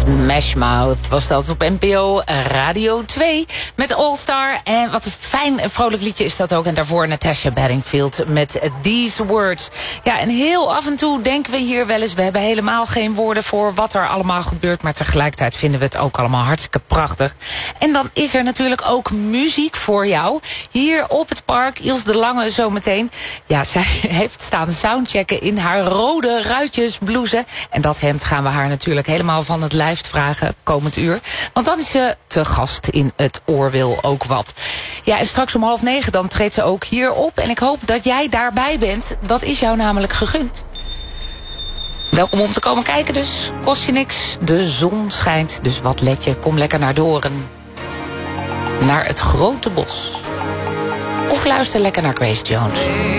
Smash Mouth was dat op NPO Radio 2 met All Star. En wat een fijn en vrolijk liedje is dat ook. En daarvoor Natasha Bedingfield met These Words. Ja, en heel af en toe denken we hier wel eens... we hebben helemaal geen woorden voor wat er allemaal gebeurt... maar tegelijkertijd vinden we het ook allemaal hartstikke prachtig. En dan is er natuurlijk ook muziek voor jou. Hier op het park, Ilse de Lange zometeen. Ja, zij heeft staan soundchecken in haar rode ruitjesblouse. En dat hemd gaan we haar natuurlijk helemaal van het lijf vragen komend uur. Want dan is ze te gast in Het Oor Wil Ook Wat. Ja, en straks om 8:30 dan treedt ze ook hier op. En ik hoop dat jij daarbij bent. Dat is jou namelijk gegund. Welkom om te komen kijken dus. Kost je niks. De zon schijnt. Dus wat let je. Kom lekker naar Doren. Naar het grote bos. Of luister lekker naar Grace Jones.